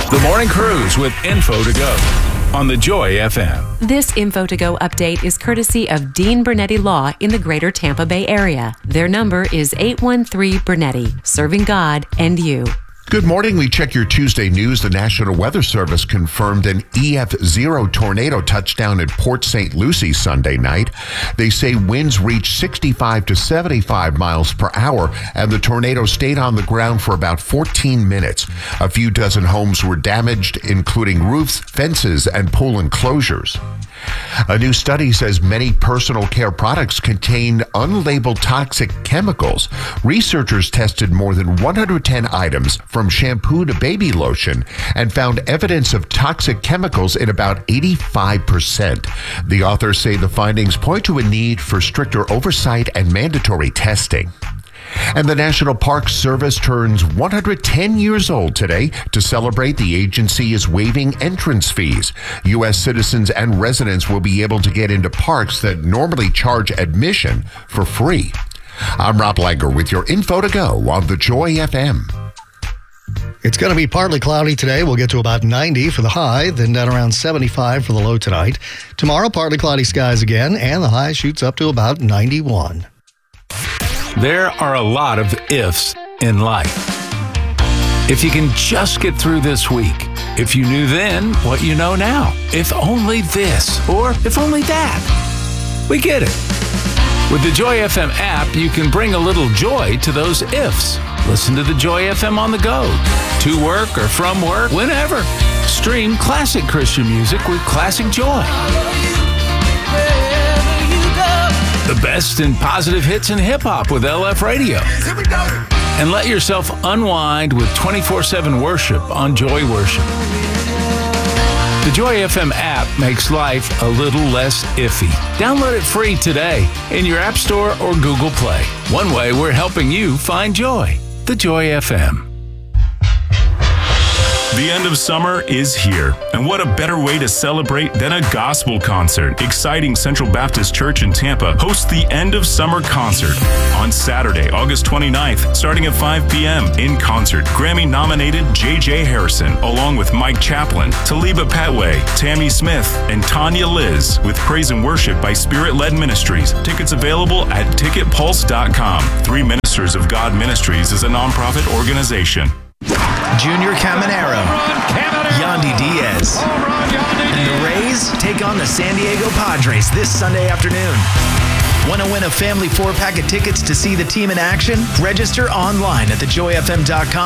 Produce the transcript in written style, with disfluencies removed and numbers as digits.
The Morning Cruise with Info to Go on the Joy FM. This Info to Go update is courtesy of Dean Bernetti Law in the greater Tampa Bay area. Their number is 813 Bernetti, serving God and you. Good morning. We check your Tuesday news. The National Weather Service confirmed an EF0 tornado touchdown at Port St. Lucie Sunday night. They say winds reached 65 to 75 miles per hour, and the tornado stayed on the ground for about 14 minutes. A few dozen homes were damaged, including roofs, fences, and pool enclosures. A new study says many personal care products contain unlabeled toxic chemicals. Researchers tested more than 110 items from shampoo to baby lotion and found evidence of toxic chemicals in about 85%. The authors say the findings point to a need for stricter oversight and mandatory testing. And the National Park Service turns 110 years old today. To celebrate, the agency is waiving entrance fees. U.S. citizens and residents will be able to get into parks that normally charge admission for free. I'm Rob Langer with your Info to Go on the Joy FM. It's going to be partly cloudy today. We'll get to about 90 for the high, then down around 75 for the low tonight. Tomorrow, partly cloudy skies again, and the high shoots up to about 91. There are a lot of ifs in life. If you can just get through this week, if you knew then what you know now, if only this, or if only that. We get it. With the Joy FM app, you can bring a little joy to those ifs. Listen to the Joy FM on the go, to work or from work, whenever. Stream classic Christian music with Classic Joy. The best in positive hits and hip-hop with LF Radio. And let yourself unwind with 24/7 worship on Joy Worship. The Joy FM app makes life a little less iffy. Download it free today in your App Store or Google Play. One way we're helping you find joy. The Joy FM. The end of summer is here, and what a better way to celebrate than a gospel concert. Exciting Central Baptist Church in Tampa hosts the End of Summer Concert on Saturday, August 29th, starting at 5 p.m. In concert, Grammy-nominated J.J. Harrison, along with Mike Chaplin, Taliba Petway, Tammy Smith, and Tanya Liz, with praise and worship by Spirit-Led Ministries. Tickets available at ticketpulse.com. 3 Ministers of God Ministries is a nonprofit organization. Junior Caminero, Yandy Diaz, and the Rays take on the San Diego Padres this Sunday afternoon. Want to win a family 4-pack of tickets to see the team in action? Register online at thejoyfm.com.